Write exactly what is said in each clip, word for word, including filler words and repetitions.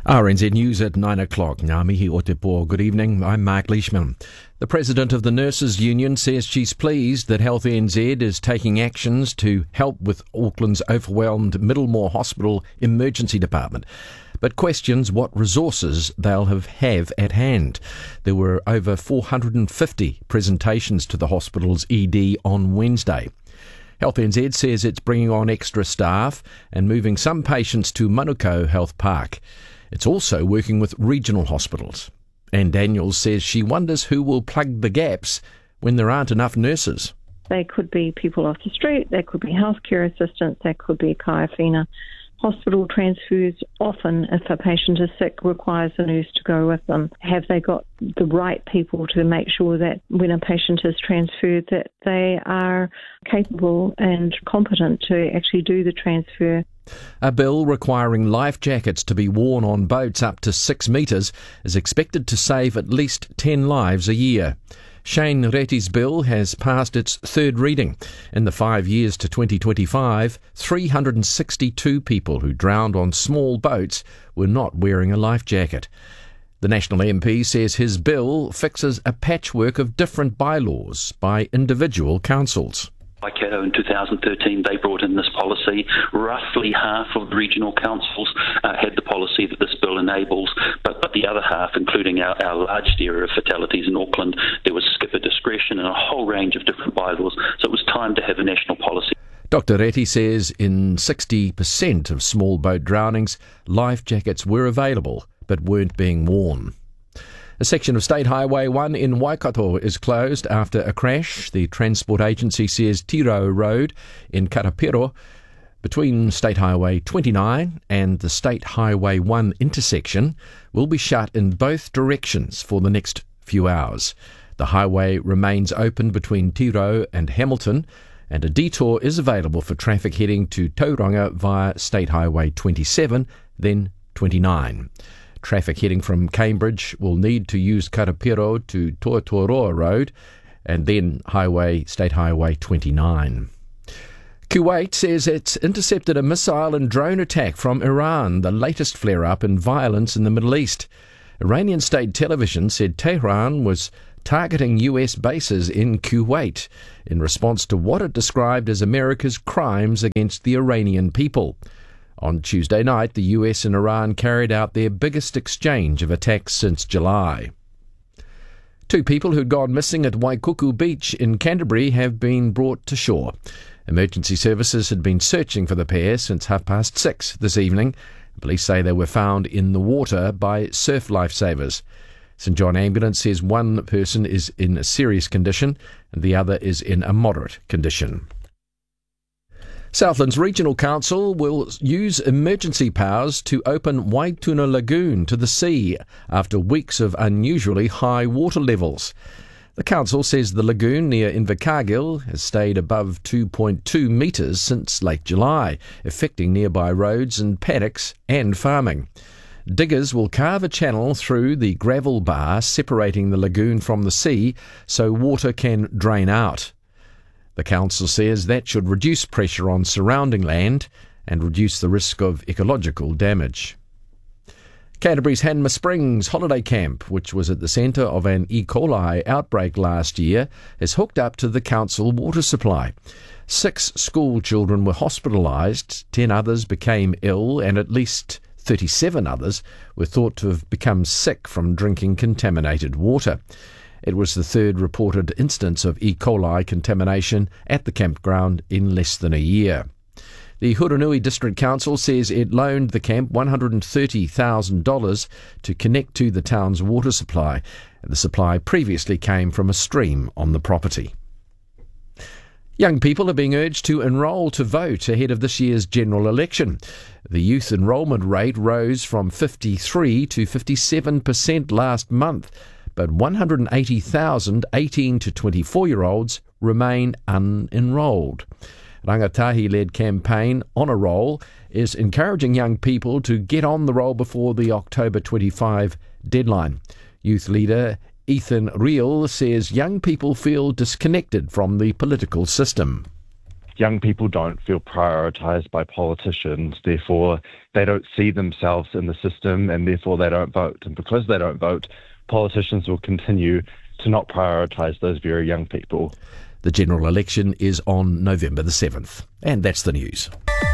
R N Z News at nine o'clock. Ngā mihi o te pō. Good evening, I'm Mark Leishman. The President of the Nurses Union says she's pleased that Health N Z is taking actions to help with Auckland's overwhelmed Middlemore Hospital Emergency Department, but questions what resources they'll have, have at hand. There were over four hundred fifty presentations to the hospital's E D on Wednesday. Health N Z says it's bringing on extra staff and moving some patients to Manukau Health Park. It's also working with regional hospitals. Anne Daniels says she wonders who will plug the gaps when there aren't enough nurses. They could be people off the street, they could be healthcare assistants, they could be kaiawhina. Hospital transfers often, if a patient is sick, requires a nurse to go with them. Have they got the right people to make sure that when a patient is transferred that they are capable and competent to actually do the transfer? A bill requiring life jackets to be worn on boats up to six metres is expected to save at least ten lives a year. Shane Retti's bill has passed its third reading. In the five years to twenty twenty-five, three hundred sixty-two people who drowned on small boats were not wearing a life jacket. The National M P says his bill fixes a patchwork of different bylaws by individual councils. I C A O in two thousand thirteen, they brought in this policy. Roughly half of the regional councils uh, had the policy that this bill enables, but, but the other half, including our, our largest area of fatalities in Auckland, there was skipper discretion and a whole range of different bylaws, so it was time to have a national policy. Doctor Retti says in sixty percent of small boat drownings, life jackets were available but weren't being worn. A section of State Highway one in Waikato is closed after a crash. The transport agency says Tiro Road in Karapiro, between State Highway twenty-nine and the State Highway one intersection, will be shut in both directions for the next few hours. The highway remains open between Tiro and Hamilton, and a detour is available for traffic heading to Tauranga via State Highway twenty-seven, then twenty-nine. Traffic heading from Cambridge will need to use Karapiro to Tuatoroa Road and then Highway State Highway twenty-nine. Kuwait says it's intercepted a missile and drone attack from Iran, the latest flare-up in violence in the Middle East. Iranian state television said Tehran was targeting U S bases in Kuwait in response to what it described as America's crimes against the Iranian people. On Tuesday night, the U S and Iran carried out their biggest exchange of attacks since July. Two people who'd gone missing at Waikuku Beach in Canterbury have been brought to shore. Emergency services had been searching for the pair since half past six this evening. Police say they were found in the water by surf lifesavers. St John Ambulance says one person is in a serious condition and the other is in a moderate condition. Southland's Regional Council will use emergency powers to open Waituna Lagoon to the sea after weeks of unusually high water levels. The council says the lagoon near Invercargill has stayed above two point two metres since late July, affecting nearby roads and paddocks and farming. Diggers will carve a channel through the gravel bar separating the lagoon from the sea so water can drain out. The council says that should reduce pressure on surrounding land and reduce the risk of ecological damage. Canterbury's Hanma Springs holiday camp, which was at the centre of an E. coli outbreak last year, is hooked up to the council water supply. Six school children were hospitalised, ten others became ill, and at least thirty-seven others were thought to have become sick from drinking contaminated water. It was the third reported instance of E. coli contamination at the campground in less than a year. The Huranui District Council says it loaned the camp one hundred thirty thousand dollars to connect to the town's water supply. The supply previously came from a stream on the property. Young people are being urged to enrol to vote ahead of this year's general election. The youth enrolment rate rose from fifty-three to fifty-seven percent last month, but one hundred eighty thousand eighteen to twenty-four-year-olds remain unenrolled. Rangatahi-led campaign On a Roll is encouraging young people to get on the roll before the October twenty-fifth deadline. Youth leader Ethan Reel says young people feel disconnected from the political system. young people don't feel prioritised by politicians, therefore they don't see themselves in the system and therefore they don't vote. And because they don't vote, politicians will continue to not prioritise those very young people. The general election is on November the seventh. And that's the news.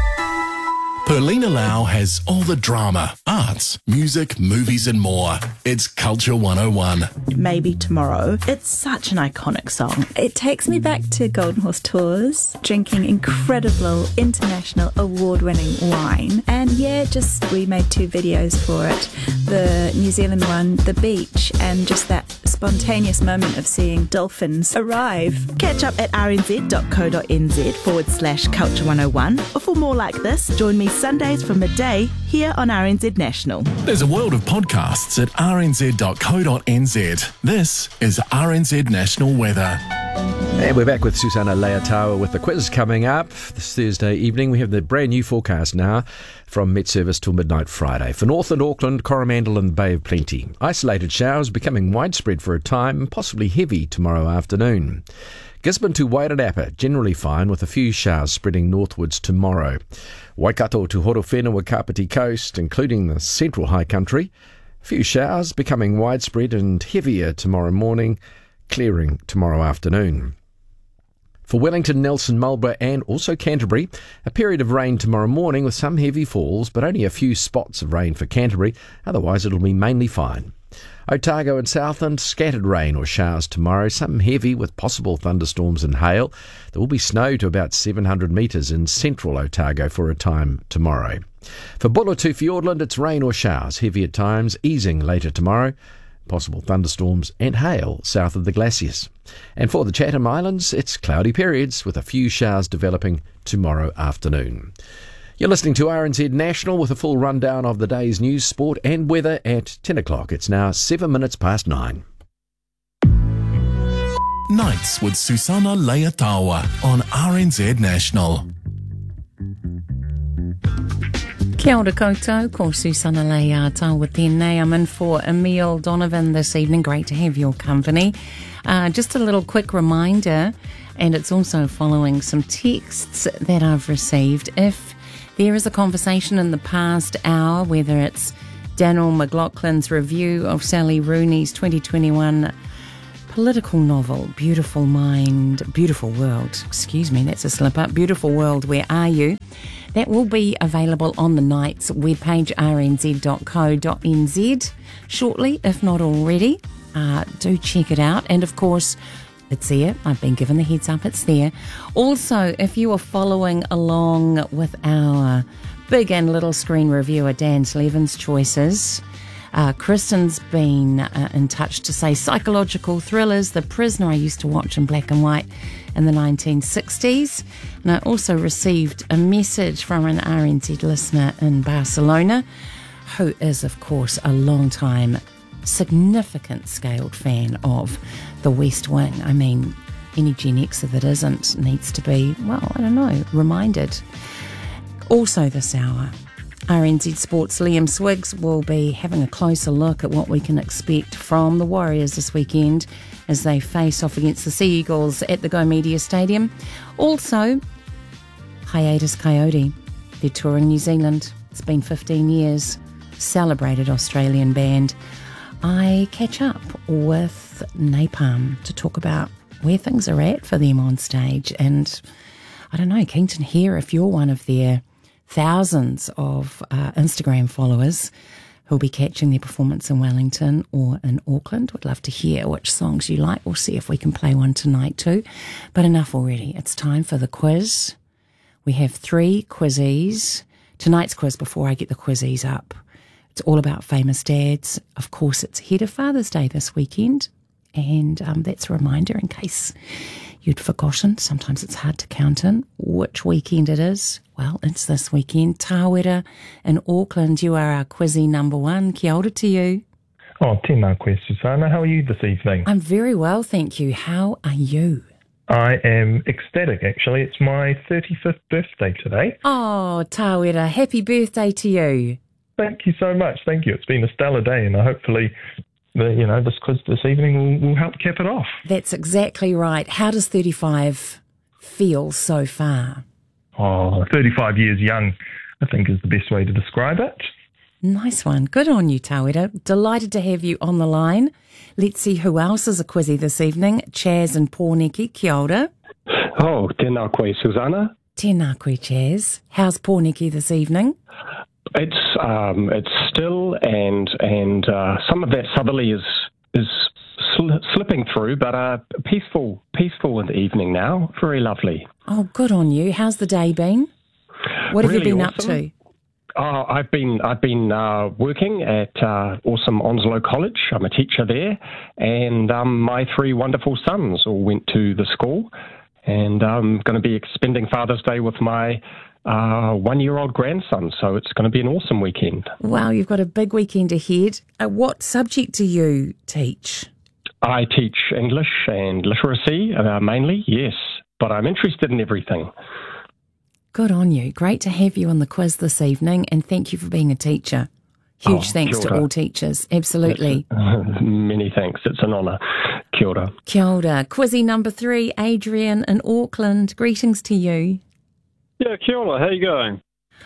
Perlina Lau has all the drama, arts, music, movies and more. It's Culture one oh one. Maybe Tomorrow. It's such an iconic song. It takes me back to Golden Horse Tours, drinking incredible international award-winning wine. And yeah, just we made two videos for it. The New Zealand one, the beach, and just that spontaneous moment of seeing dolphins arrive. Catch up at rnz.co.nz forward slash culture 101. Or for more like this, join me Sundays from midday here on R N Z National. There's a world of podcasts at r n z dot co dot n z. This is R N Z National Weather. And we're back with Susana Leotawa with the quiz coming up this Thursday evening. We have the brand new forecast now from Met Service till midnight Friday. For Northland, Auckland, Coromandel and Bay of Plenty. Isolated showers becoming widespread for a time, possibly heavy tomorrow afternoon. Gisborne to Wairarapa, generally fine with a few showers spreading northwards tomorrow. Waikato to Horowhenua Kapiti Coast, including the central high country. A few showers becoming widespread and heavier tomorrow morning, clearing tomorrow afternoon. For Wellington, Nelson, Marlborough and also Canterbury, a period of rain tomorrow morning with some heavy falls, but only a few spots of rain for Canterbury, otherwise it'll be mainly fine. Otago and Southland, scattered rain or showers tomorrow, some heavy with possible thunderstorms and hail. There will be snow to about seven hundred metres in central Otago for a time tomorrow. For Buller to Fiordland, it's rain or showers, heavy at times, easing later tomorrow. Possible thunderstorms and hail south of the glaciers. And for the Chatham Islands, it's cloudy periods with a few showers developing tomorrow afternoon. You're listening to R N Z National with a full rundown of the day's news, sport and weather at ten o'clock. It's now seven minutes past nine. Nights with Susana Leotawa on R N Z National. Kia ora koutou, ko Susana Leotawa tēnei. I'm in for Emile Donovan this evening. Great to have your company. Uh, just a little quick reminder, and it's also following some texts that I've received. If there is a conversation in the past hour, whether it's Daniel McLaughlin's review of Sally Rooney's twenty twenty-one political novel, Beautiful Mind, Beautiful World, excuse me, that's a slip up, Beautiful World, Where Are You? That will be available on the Night's webpage, r n z dot co dot n z, shortly, if not already. Uh, do check it out. And of course, it's there. I've been given the heads up, it's there. Also, if you are following along with our big and little screen reviewer, Dan Slevin's choices, uh, Kristen's been uh, in touch to say psychological thrillers, The Prisoner I used to watch in black and white in the nineteen sixties. And I also received a message from an R N Z listener in Barcelona, who is, of course, a long time significant scaled fan of The West Wing. I mean, any Gen Xer that isn't needs to be, well, I don't know, reminded. Also this hour, R N Z Sports' Liam Swiggs will be having a closer look at what we can expect from the Warriors this weekend as they face off against the Sea Eagles at the Go Media Stadium. Also, Hiatus Coyote. They're touring New Zealand. It's been fifteen years. Celebrated Australian band. I catch up with Napalm to talk about where things are at for them on stage. And I don't know, keen to hear if you're one of their thousands of uh, Instagram followers who'll be catching their performance in Wellington or in Auckland. Would love to hear which songs you like. We'll see if we can play one tonight too. But enough already. It's time for the quiz. We have three quizzies. Tonight's quiz, before I get the quizzies up, it's all about famous dads. Of course, it's ahead of Father's Day this weekend. And um, that's a reminder in case you'd forgotten. Sometimes it's hard to count in which weekend it is. Well, it's this weekend. Tāwera in Auckland, you are our quizzy number one. Kia ora to you. Oh, tēnā koe, Susana. How are you this evening? I'm very well, thank you. How are you? I am ecstatic, actually. It's my thirty-fifth birthday today. Oh, Tāwera, happy birthday to you. Thank you so much. Thank you. It's been a stellar day, and hopefully, the, you know, this quiz this evening will, will help cap it off. That's exactly right. How does thirty-five feel so far? Oh, thirty-five years young, I think, is the best way to describe it. Nice one. Good on you, Tawera. Delighted to have you on the line. Let's see who else is a quizzy this evening. Chaz and Pōneke, kia ora. Oh, tēnā koe, Susanna. Tēnā koe, Chaz. How's Pōneke this evening? It's um, it's still, and and uh, some of that southerly is is sl- slipping through, but uh, peaceful, peaceful in the evening now. Very lovely. Oh, good on you. How's the day been? What have really you been awesome. up to? Oh, I've been I've been uh, working at uh, awesome Onslow College. I'm a teacher there, and um, my three wonderful sons all went to the school, and I'm going to be spending Father's Day with my uh, one-year-old grandson. So it's going to be an awesome weekend. Wow, you've got a big weekend ahead. Uh, what subject do you teach? I teach English and literacy uh, mainly, yes, but I'm interested in everything. Good on you. Great to have you on the quiz this evening, and thank you for being a teacher. Huge oh, thanks to all teachers. Absolutely. Uh, many thanks. It's an honour. Kia ora. Kia ora. Quizzy number three, Adrian in Auckland. Greetings to you. Yeah, kia ora. How are you going?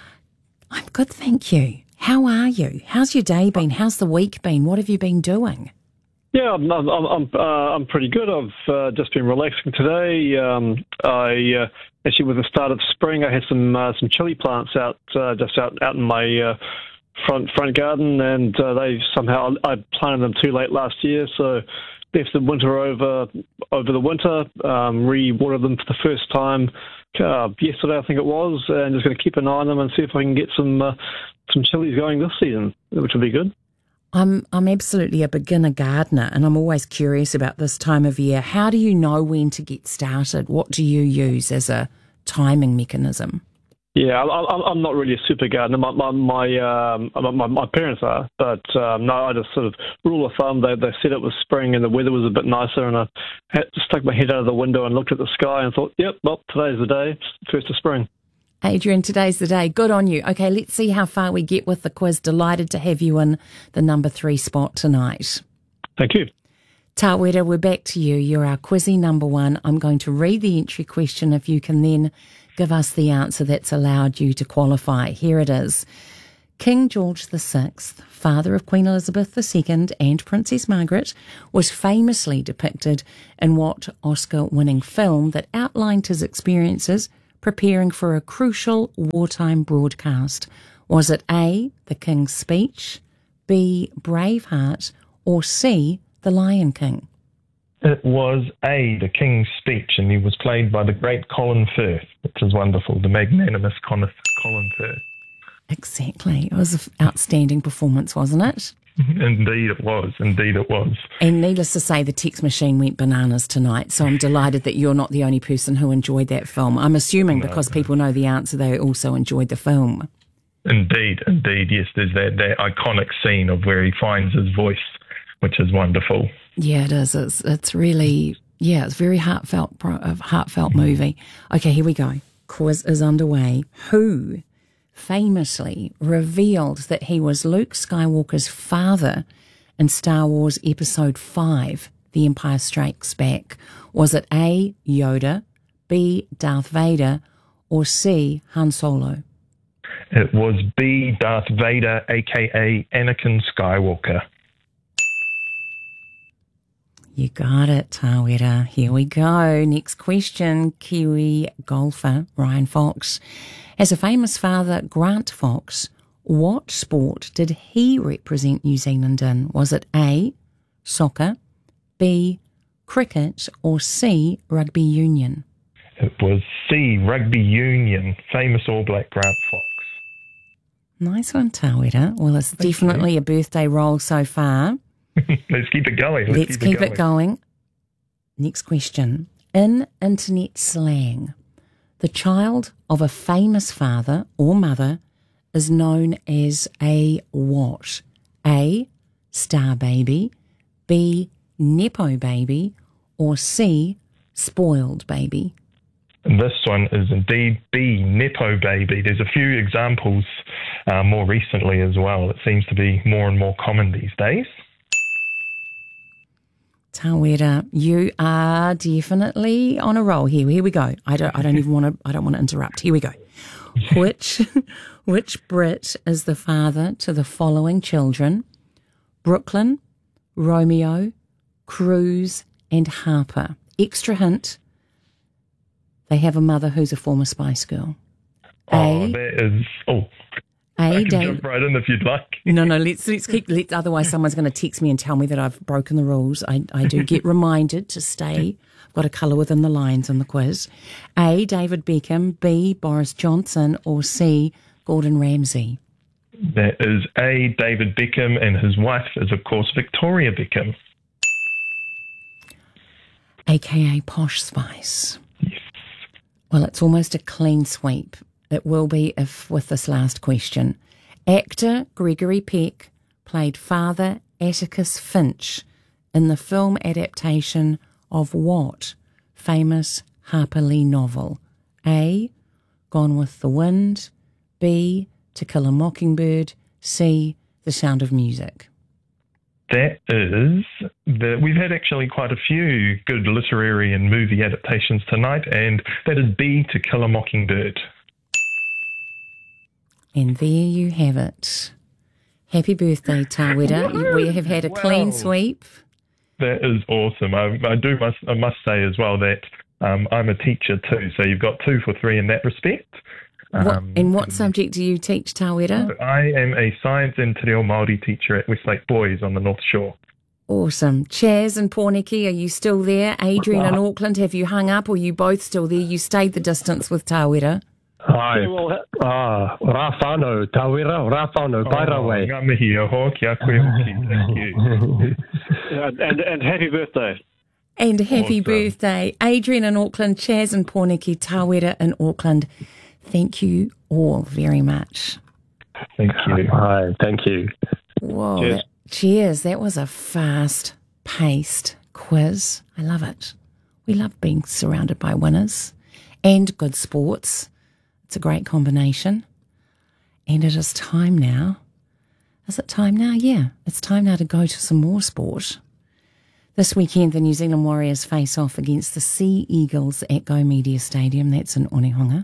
I'm good, thank you. How are you? How's your day been? How's the week been? What have you been doing? Yeah, I'm I'm I'm, uh, I'm pretty good. I've uh, just been relaxing today. Um, I uh, actually, with the start of spring, I had some uh, some chili plants out uh, just out out in my uh, front front garden, and uh, they somehow I planted them too late last year, so left the winter over over the winter. Um, re-watered them for the first time uh, yesterday, I think it was, and just going to keep an eye on them and see if I can get some uh, some chilies going this season, which will be good. I'm I'm absolutely a beginner gardener, and I'm always curious about this time of year. How do you know when to get started? What do you use as a timing mechanism? Yeah, I, I'm not really a super gardener. My my my, um, my, my parents are, but um, no, I just sort of rule of thumb. They they said it was spring and the weather was a bit nicer, and I had to stuck my head out of the window and looked at the sky and thought, yep, well, today's the day, first of spring. Adrian, today's the day. Good on you. Okay, let's see how far we get with the quiz. Delighted to have you in the number three spot tonight. Thank you. Tawera, we're back to you. You're our quizzy number one. I'm going to read the entry question. If you can then give us the answer that's allowed you to qualify. Here it is. King George the Sixth, father of Queen Elizabeth the Second and Princess Margaret, was famously depicted in what Oscar-winning film that outlined his experiences preparing for a crucial wartime broadcast? Was it A, The King's Speech, B, Braveheart, or C, The Lion King? It was A, The King's Speech, and he was played by the great Colin Firth, which is wonderful, the magnanimous Colin Firth. Exactly. It was an outstanding performance, wasn't it? Indeed it was. Indeed it was. And needless to say, the text machine went bananas tonight, so I'm delighted that you're not the only person who enjoyed that film. I'm assuming no, because no. people know the answer, they also enjoyed the film. Indeed, indeed, yes. There's that, that iconic scene of where he finds his voice, which is wonderful. Yeah, it is. It's, it's really, yeah, it's very heartfelt, a heartfelt movie. Okay, here we go. Quiz is underway. Who famously revealed that he was Luke Skywalker's father in Star Wars Episode five, The Empire Strikes Back? Was it A, Yoda, B, Darth Vader, or C, Han Solo? It was B, Darth Vader, a k a. Anakin Skywalker. You got it, Tawera. Here we go. Next question. Kiwi golfer Ryan Fox. As a famous father, Grant Fox, what sport did he represent New Zealand in? Was it A, soccer, B, cricket, or C, rugby union? It was C, rugby union. Famous All Black Grant Fox. Nice one, Tawera. Well, it's Thank definitely you. a birthday roll so far. Let's keep it going. Let's, Let's keep, keep it, going. it going. Next question. In internet slang, the child of a famous father or mother is known as a what? A, star baby, B, nepo baby, or C, spoiled baby? And this one is indeed B, nepo baby. There's a few examples uh, more recently as well. It seems to be more and more common these days. Tawera, you are definitely on a roll here. Here we go. I don't. I don't even want to. I don't want to interrupt. Here we go. Which, which Brit is the father to the following children? Brooklyn, Romeo, Cruz, and Harper. Extra hint: they have a mother who's a former Spice Girl. Oh, A, that is. Oh, A, I can Dave. jump right in if you'd like. No, no. Let's let's keep. Let's, otherwise, someone's going to text me and tell me that I've broken the rules. I I do get reminded to stay. I've got a colour within the lines in the quiz. A, David Beckham. B, Boris Johnson. Or C, Gordon Ramsay. That is A, David Beckham, and his wife is, of course, Victoria Beckham. A K A Posh Spice. Yes. Well, it's almost a clean sweep. It will be if with this last question. Actor Gregory Peck played Father Atticus Finch in the film adaptation of what famous Harper Lee novel? A, Gone with the Wind. B, To Kill a Mockingbird. C, The Sound of Music. That is, the, we've had actually quite a few good literary and movie adaptations tonight, and that is B, To Kill a Mockingbird. And there you have it. Happy birthday, Tawera. We have had a Wow. clean sweep. That is awesome. I, I do must I must say as well that um, I'm a teacher too, so you've got two for three in that respect. What, Um, and what subject do you teach, Tawera? I am a science and te reo Māori teacher at Westlake Boys on the North Shore. Awesome. Chaz and Pornicky, are you still there? Adrian in Auckland, have you hung up or are you both still there? You stayed the distance with Tawera. Hi. Ah, rā whānau, Tawera, rā whānau, pai rā wai. Ngā mihi aho, kia koe hoki. Thank you. and, and, and happy birthday. And happy Awesome. birthday. Adrian in Auckland, Chaz and Pornicky, Tawera in Auckland. Thank you all very much. Thank you. Hi, thank you. Whoa. Cheers. That, cheers. That was a fast-paced quiz. I love it. We love being surrounded by winners and good sports. It's a great combination. And it is time now. Is it time now? Yeah, it's time now to go to some more sport. This weekend, the New Zealand Warriors face off against the Sea Eagles at Go Media Stadium. That's in Onehunga.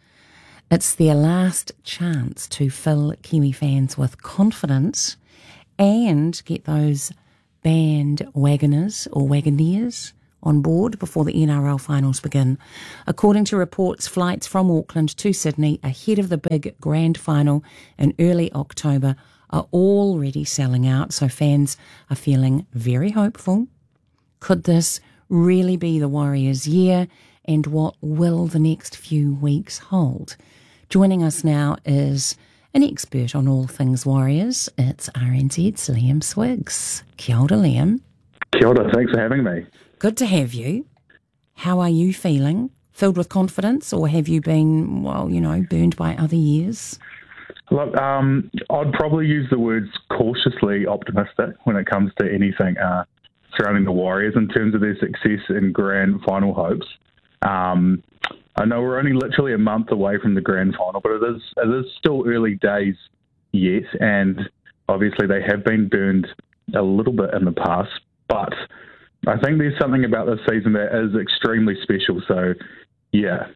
It's their last chance to fill Kiwi fans with confidence and get those bandwagoners or wagoneers on board before the N R L finals begin. According to reports, flights from Auckland to Sydney ahead of the big grand final in early October are already selling out, so fans are feeling very hopeful. Could this really be the Warriors' year, and what will the next few weeks hold? Joining us now is an expert on all things Warriors. It's R N Z's Liam Swiggs. Kia ora, Liam. Kia ora, thanks for having me. Good to have you. How are you feeling? Filled with confidence, or have you been, well, you know, burned by other years? Look, um, I'd probably use the words cautiously optimistic when it comes to anything uh, surrounding the Warriors in terms of their success in grand final hopes. Um, I know we're only literally a month away from the grand final, but it is it is still early days yet, and obviously they have been burned a little bit in the past, but I think there's something about this season that is extremely special, so yeah.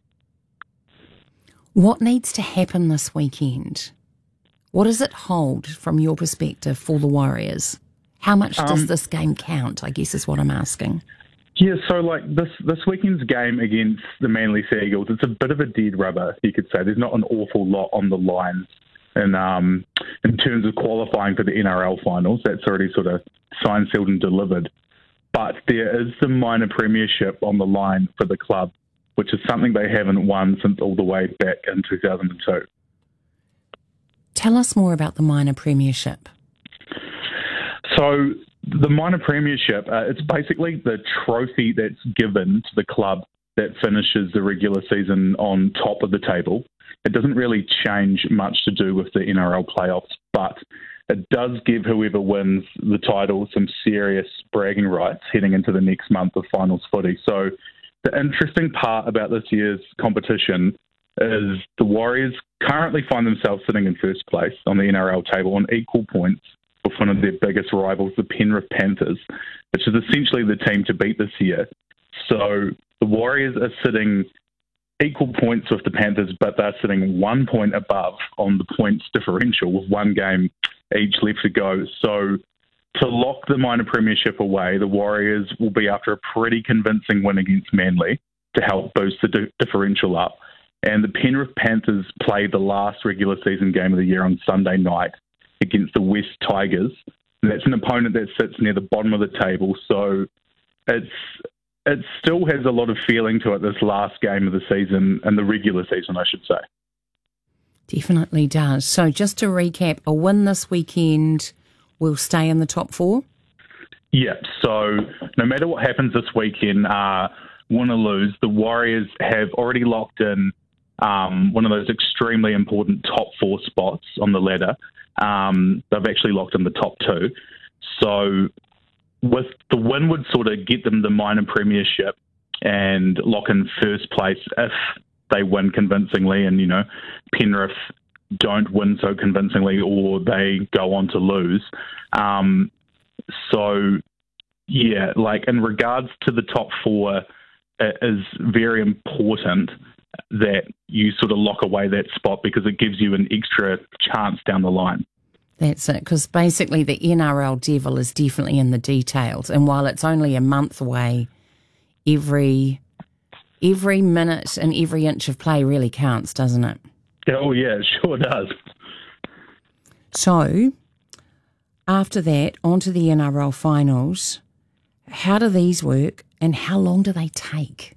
What needs to happen this weekend? What does it hold from your perspective for the Warriors? How much does Um, this game count, I guess is what I'm asking. Yeah, so like this this weekend's game against the Manly Sea Eagles, it's a bit of a dead rubber, you could say. There's not an awful lot on the line in, um, in terms of qualifying for the N R L finals. That's already sort of signed, sealed and delivered. But there is the minor premiership on the line for the club, which is something they haven't won since all the way back in two thousand two. Tell us more about the minor premiership. So the minor premiership, uh, it's basically the trophy that's given to the club that finishes the regular season on top of the table. It doesn't really change much to do with the N R L playoffs, but it does give whoever wins the title some serious bragging rights heading into the next month of finals footy. So the interesting part about this year's competition is the Warriors currently find themselves sitting in first place on the N R L table on equal points with one of their biggest rivals, the Penrith Panthers, which is essentially the team to beat this year. So the Warriors are sitting equal points with the Panthers, but they're sitting one point above on the points differential with one game each left to go. So to lock the minor premiership away, the Warriors will be after a pretty convincing win against Manly to help boost the di- differential up. And the Penrith Panthers play the last regular season game of the year on Sunday night against the West Tigers. And that's an opponent that sits near the bottom of the table. So it's it still has a lot of feeling to it, this last game of the season, and the regular season, I should say. Definitely does. So just to recap, a win this weekend will stay in the top four? Yeah, so no matter what happens this weekend, uh, win or lose, the Warriors have already locked in um, one of those extremely important top four spots on the ladder. Um, they've actually locked in the top two. So with the win would sort of get them the minor premiership and lock in first place if they win convincingly, and, you know, Penrith don't win so convincingly or they go on to lose. Um, so, yeah, like in regards to the top four, it is very important that you sort of lock away that spot because it gives you an extra chance down the line. That's it, because basically the N R L devil is definitely in the details. And while it's only a month away, every every minute and every inch of play really counts, doesn't it? Oh, yeah, it sure does. So, after that, on to the N R L finals. How do these work and how long do they take?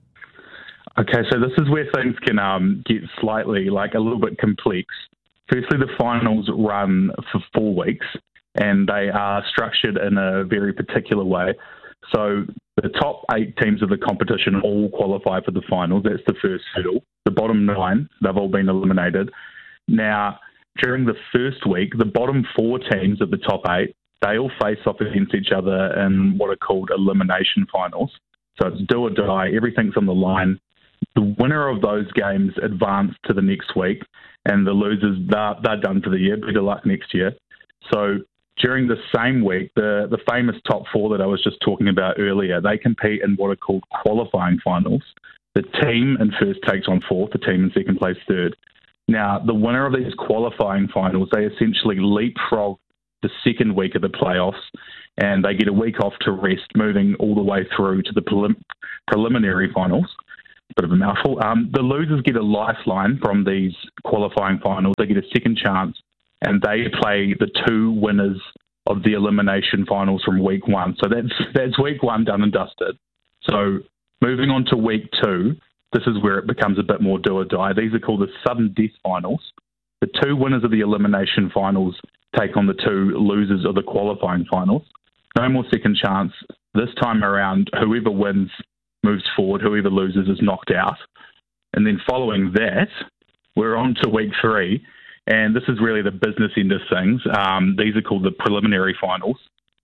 Okay, so this is where things can um, get slightly, like, a little bit complex. Firstly, the finals run for four weeks and they are structured in a very particular way. So the top eight teams of the competition all qualify for the finals. That's the first hurdle. The bottom nine, they've all been eliminated. Now, during the first week, the bottom four teams of the top eight, they all face off against each other in what are called elimination finals. So it's do or die. Everything's on the line. The winner of those games advance to the next week, and the losers, they're, they're done for the year. Better luck next year. So during the same week, the, the famous top four that I was just talking about earlier, they compete in what are called qualifying finals. The team in first takes on fourth, the team in second plays third. Now, the winner of these qualifying finals, they essentially leapfrog the second week of the playoffs, and they get a week off to rest, moving all the way through to the prelim- preliminary finals. Bit of a mouthful. Um, the losers get a lifeline from these qualifying finals. They get a second chance, and they play the two winners of the elimination finals from week one. So that's that's week one done and dusted. So moving on to week two, this is where it becomes a bit more do or die. These are called the sudden death finals. The two winners of the elimination finals take on the two losers of the qualifying finals. No more second chance. This time around, whoever wins moves forward, whoever loses is knocked out. And then following that, we're on to week three, and this is really the business end of things. Um, these are called the preliminary finals.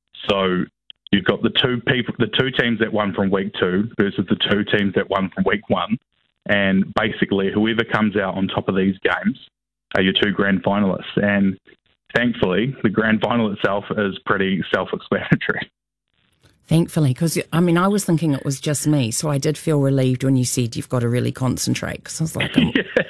So you've got the two people, the two teams that won from week two versus the two teams that won from week one, and basically whoever comes out on top of these games are your two grand finalists. And thankfully, the grand final itself is pretty self-explanatory. Thankfully, because, I mean, I was thinking it was just me, so I did feel relieved when you said you've got to really concentrate, because I was like,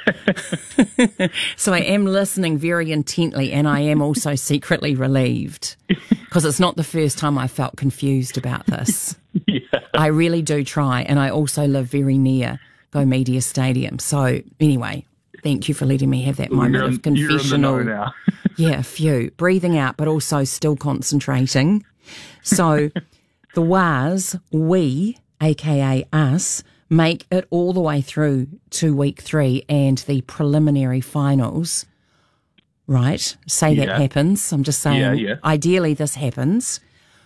I'm... So I am listening very intently, and I am also secretly relieved, because it's not the first time I felt confused about this. Yeah. I really do try, and I also live very near Go Media Stadium. So anyway, thank you for letting me have that moment you're of confessional. You're in the know now. Yeah, phew. Breathing out, but also still concentrating. So... The Wars, we, aka us, make it all the way through to week three and the preliminary finals, right? Say yeah. that happens. I'm just saying, yeah, yeah. Ideally this happens.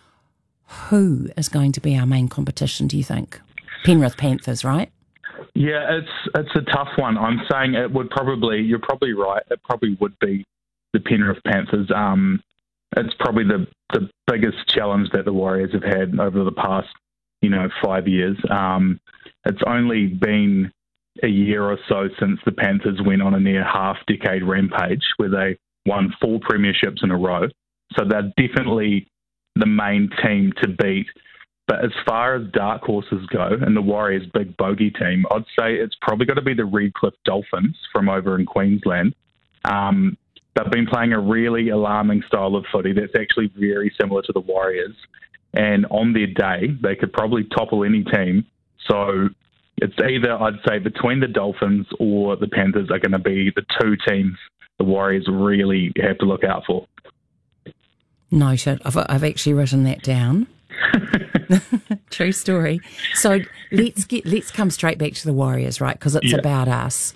Who is going to be our main competition, do you think? Penrith Panthers, right? Yeah, it's it's a tough one. I'm saying it would probably, you're probably right, it probably would be the Penrith Panthers. Um, it's probably the the biggest challenge that the Warriors have had over the past, you know, five years. Um, it's only been a year or so since the Panthers went on a near half-decade rampage where they won four premierships in a row. So they're definitely the main team to beat. But as far as dark horses go and the Warriors' big bogey team, I'd say it's probably got to be the Redcliffe Dolphins from over in Queensland. Um, they've been playing a really alarming style of footy that's actually very similar to the Warriors. And on their day, they could probably topple any team. So it's either, I'd say, between the Dolphins or the Panthers are going to be the two teams the Warriors really have to look out for. Noted. I've, I've actually written that down. True story. So let's get let's come straight back to the Warriors, right? Because it's Yeah. about us.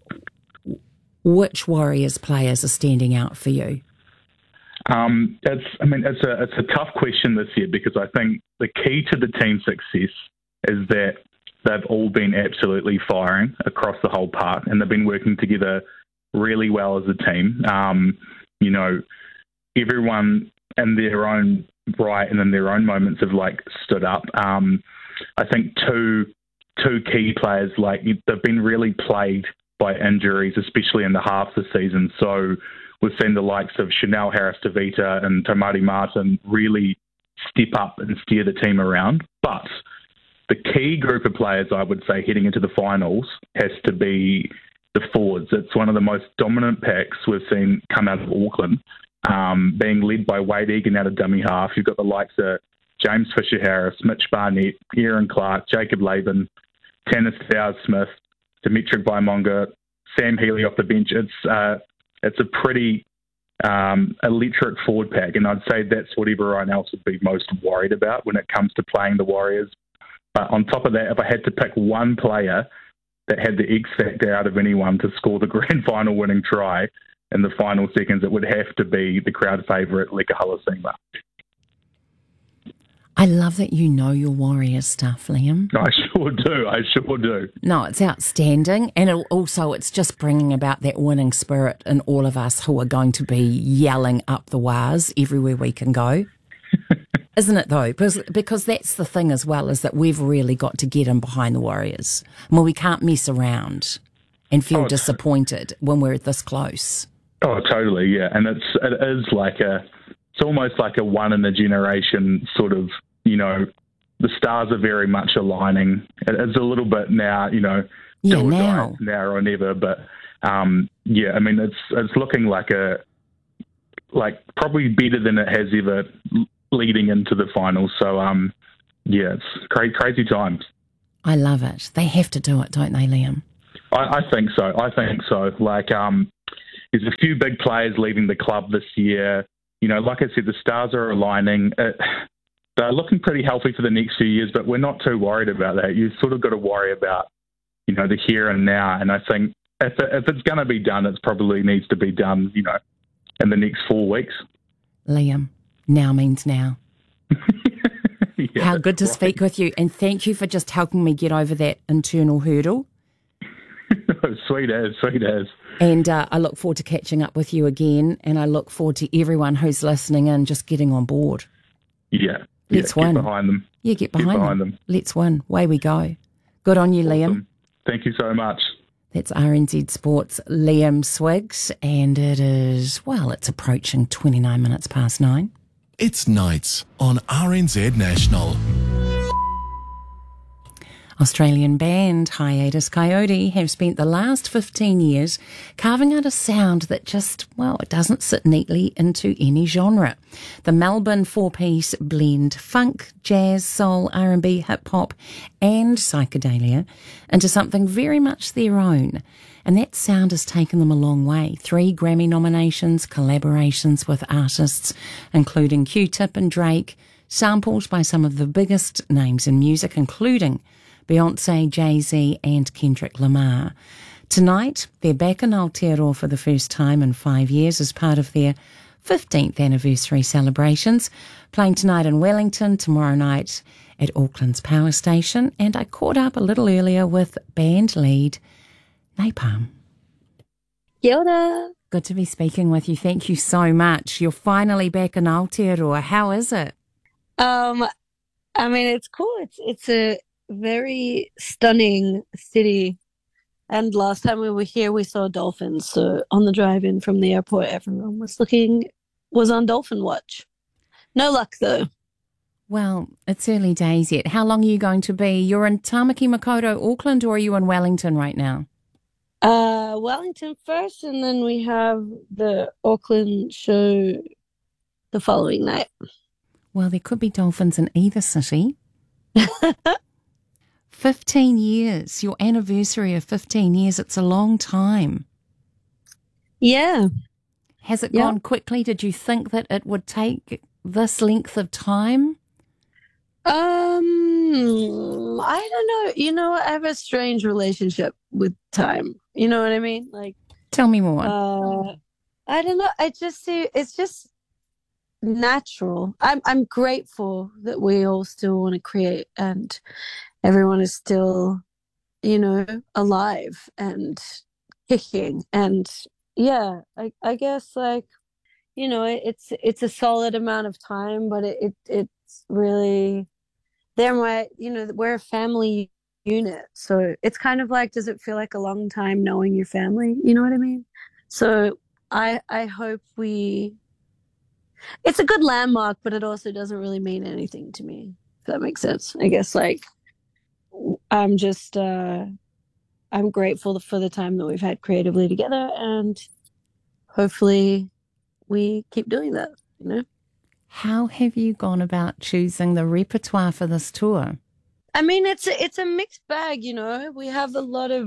Which Warriors players are standing out for you? Um, it's, I mean, it's a it's a tough question this year because I think the key to the team's success is that they've all been absolutely firing across the whole park, and they've been working together really well as a team. Um, you know, everyone in their own right and in their own moments have like stood up. Um, I think two two key players, like they've been really plagued by injuries, especially in the half of the season. So we've seen the likes of Chanel Harris-Tavita and Tamati Martin really step up and steer the team around. But the key group of players, I would say, heading into the finals has to be the forwards. It's one of the most dominant packs we've seen come out of Auckland, um, being led by Wade Egan out of dummy half. You've got the likes of James Fisher-Harris, Mitch Barnett, Aaron Clark, Jacob Laban, Tanner Stowers-Smith, Dimitri Baimonga, Sam Healy off the bench. It's uh, it's a pretty um, electric forward pack, and I'd say that's what everyone else would be most worried about when it comes to playing the Warriors. But on top of that, if I had to pick one player that had the X factor out of anyone to score the grand final winning try in the final seconds, it would have to be the crowd favourite, Leka Halasima. I love that you know your Warriors stuff, Liam. I sure do. I sure do. No, it's outstanding. And it also, it's just bringing about that winning spirit in all of us who are going to be yelling up the wires everywhere we can go. Isn't it, though? Because, because that's the thing as well, is that we've really got to get in behind the Warriors. Well, we can't mess around and feel Oh, disappointed when we're this close. Oh, totally, yeah. And it's it is like a, it's almost like a one in a generation sort of, you know, the stars are very much aligning. It, it's a little bit now, you know, Yeah, do or die, now. now or never. But um, yeah, I mean, it's it's looking like a like probably better than it has ever leading into the finals. So um, yeah, it's cra- crazy times. I love it. They have to do it, don't they, Liam? I, I think so. I think so. Like, um, there's a few big players leaving the club this year. You know, like I said, the stars are aligning. It, they're looking pretty healthy for the next few years, but we're not too worried about that. You've sort of got to worry about, you know, the here and now. And I think if, it, if it's going to be done, it probably needs to be done, you know, in the next four weeks. Liam, now means now. Yeah, How good to right. speak with you. And thank you for just helping me get over that internal hurdle. Sweet as, sweet as. And uh, I look forward to catching up with you again. And I look forward to everyone who's listening in just getting on board. Yeah. Let's yeah, win. Get behind them. Yeah, get behind, Get behind them. them. Let's win. Way we go. Good on you, Liam. Awesome. Thank you so much. That's R N Z Sports' Liam Swiggs. And it is, well, it's approaching twenty-nine minutes past nine. It's Nights on R N Z National. Australian band Hiatus Coyote have spent the last fifteen years carving out a sound that just, well, it doesn't sit neatly into any genre. The Melbourne four-piece blend funk, jazz, soul, R and B, hip-hop and psychedelia into something very much their own. And that sound has taken them a long way. Three Grammy nominations, collaborations with artists including Q-Tip and Drake, samples by some of the biggest names in music, including Beyonce, Jay-Z and Kendrick Lamar. Tonight, they're back in Aotearoa for the first time in five years as part of their fifteenth anniversary celebrations, playing tonight in Wellington, tomorrow night at Auckland's Power Station. And I caught up a little earlier with band lead Napalm. Kia ora. Good to be speaking with you. Thank you so much. You're finally back in Aotearoa. How is it? Um, I mean, it's cool. It's it's a very stunning city. And last time we were here, we saw dolphins. So on the drive in from the airport, everyone was looking was on Dolphin Watch. No luck, though. Well, it's early days yet. How long are you going to be? You're in Tamaki Makaurau, Auckland, or are you in Wellington right now? Uh, Wellington first, and then we have the Auckland show the following night. Well, there could be dolphins in either city. fifteen years, your anniversary of fifteen years. It's a long time. Yeah. Has it Yeah. gone quickly? Did you think that it would take this length of time? Um, I don't know. You know, I have a strange relationship with time. You know what I mean? Like, Tell me more. uh, I don't know. I just see it's just natural. I'm I'm grateful that we all still want to create and everyone is still, you know, alive and kicking. And yeah, I I guess like, you know, it, it's it's a solid amount of time, but it, it it's really they're my, you know, we're a family unit. So it's kind of like, does it feel like a long time knowing your family? You know what I mean? So I I hope we, it's a good landmark, but it also doesn't really mean anything to me, if that makes sense. I guess like I'm just, uh, I'm grateful for the time that we've had creatively together, and hopefully we keep doing that, you know? How have you gone about choosing the repertoire for this tour? I mean, it's a, it's a mixed bag, you know. We have a lot of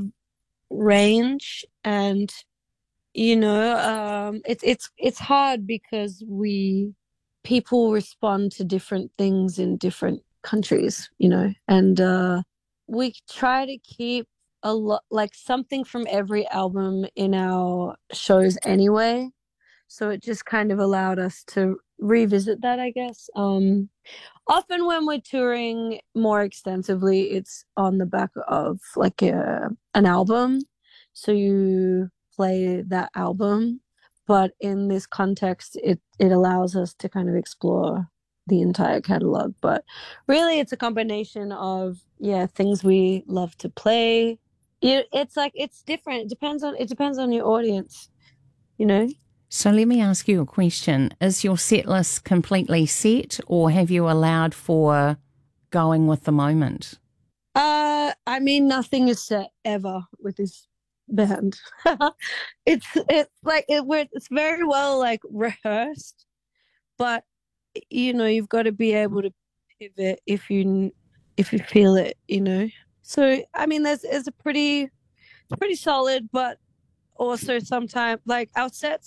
range, and you know, um, it's it's it's hard because we people respond to different things in different countries, you know, and uh, we try to keep a lot like something from every album in our shows anyway. So it just kind of allowed us to revisit that, I guess. Um, often when we're touring more extensively, it's on the back of like a, an album. So you play that album. But in this context, it, it allows us to kind of explore the entire catalog. But really, it's a combination of, yeah, things we love to play. It, it's like, it's different. It depends on, it depends on your audience, you know? So let me ask you a question. Is your set list completely set, or have you allowed for going with the moment? Uh, I mean, nothing is set ever with this band. it's it's like it, we're, it's very well like rehearsed, but you know, you've got to be able to pivot if you if you feel it, you know. So I mean, there's it's a pretty pretty solid, but also sometimes like our sets